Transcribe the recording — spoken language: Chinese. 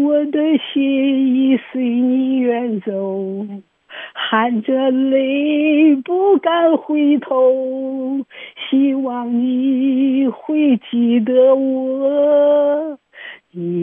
我的心已随你远走，含着泪不敢回头，希望你会记得我。